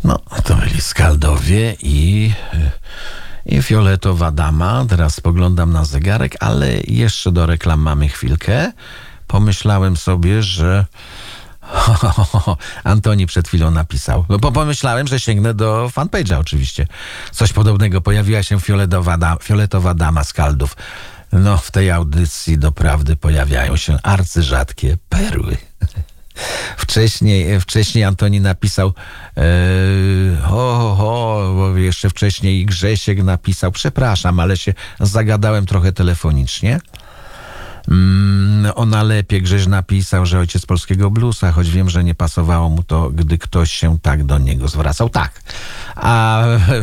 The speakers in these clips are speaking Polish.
No, to byli Skaldowie i Fioletowa Dama. Teraz spoglądam na zegarek, ale jeszcze do reklam mamy chwilkę. Pomyślałem sobie, że Antoni przed chwilą napisał. Bo pomyślałem, że sięgnę do fanpage'a oczywiście. Coś podobnego. Pojawiła się Fioletowa Dama Skaldów. No, w tej audycji doprawdy pojawiają się arcyrzadkie perły. Wcześniej Antoni napisał bo jeszcze wcześniej Grzesiek napisał, przepraszam, ale się zagadałem trochę telefonicznie. O nalepie Grześ napisał, że ojciec polskiego bluesa, choć wiem, że nie pasowało mu to, gdy ktoś się tak do niego zwracał. Tak. A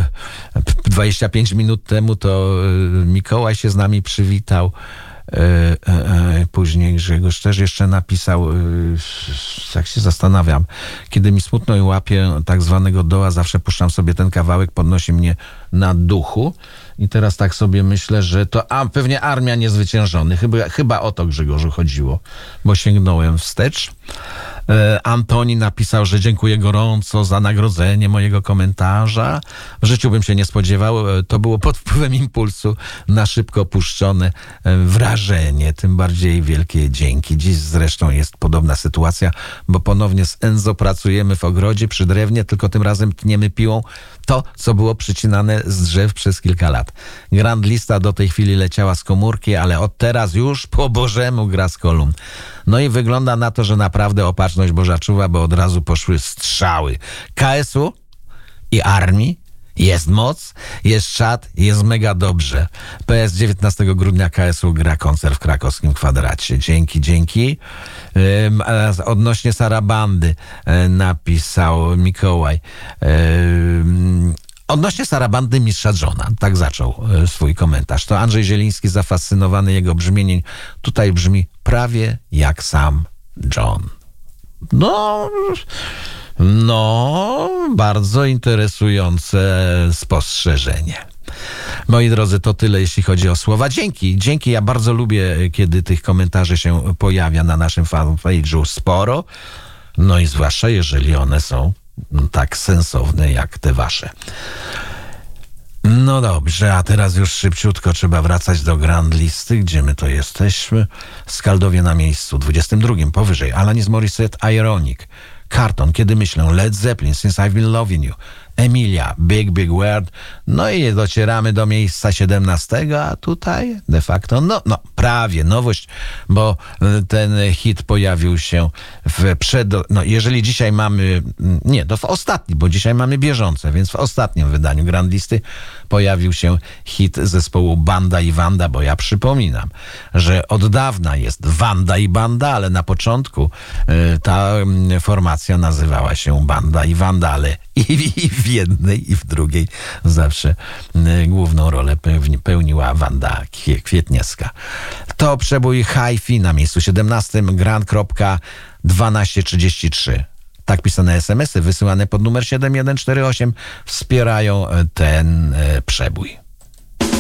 25 minut temu to Mikołaj się z nami przywitał. Później Grzegorz też jeszcze napisał, jak się zastanawiam, kiedy mi smutno i łapię tak zwanego doła, zawsze puszczam sobie ten kawałek, podnosi mnie na duchu. I teraz tak sobie myślę, że to pewnie Armia Niezwyciężonych. Chyba o to Grzegorzu chodziło, bo sięgnąłem wstecz. Antoni napisał, że dziękuję gorąco za nagrodzenie mojego komentarza. W życiu bym się nie spodziewał. To było pod wpływem impulsu na szybko puszczone wrażenie. Tym bardziej wielkie dzięki. Dziś zresztą jest podobna sytuacja, bo ponownie z Enzo pracujemy w ogrodzie przy drewnie, tylko tym razem tniemy piłą to, co było przycinane z drzew przez kilka lat. Grand Lista do tej chwili leciała z komórki, ale od teraz już po Bożemu gra z kolumn. No i wygląda na to, że naprawdę opatrzność Boża czuwa, bo od razu poszły strzały. KS-u i Armii jest moc, jest czad, jest mega dobrze. PS 19 grudnia KS-u gra koncert w krakowskim Kwadracie. Dzięki. Odnośnie Sarabandy napisał Mikołaj. Odnośnie Sarabandy Mistrza Johna, tak zaczął swój komentarz. To Andrzej Zieliński, zafascynowany jego brzmieniem, tutaj brzmi prawie jak sam John. No, bardzo interesujące spostrzeżenie. Moi drodzy, to tyle, jeśli chodzi o słowa. Dzięki. Ja bardzo lubię, kiedy tych komentarzy się pojawia na naszym fanpage'u sporo. No i zwłaszcza, jeżeli one są tak sensowne jak te wasze. No dobrze, a teraz już szybciutko trzeba wracać do Grand Listy, gdzie my to jesteśmy. Skaldowie na miejscu 22, powyżej Alanis Morissette, Ironic, Carton, Kiedy myślę, Led Zeppelin, Since I've Been Loving You, Emilia, Big World. No i docieramy do miejsca 17, a tutaj de facto, prawie nowość, bo ten hit pojawił się jeżeli dzisiaj mamy, to w ostatnim, bo dzisiaj mamy bieżące, więc w ostatnim wydaniu Grand Listy pojawił się hit zespołu Banda i Wanda, bo ja przypominam, że od dawna jest Wanda i Banda, ale na początku ta formacja nazywała się Banda i Wanda, ale i w jednej, i w drugiej zawsze główną rolę pełniła Wanda Kwietniewska. To przebój Hi-Fi na miejscu 17, Grand.1233. Tak pisane SMS-y wysyłane pod numer 7148 wspierają ten przebój.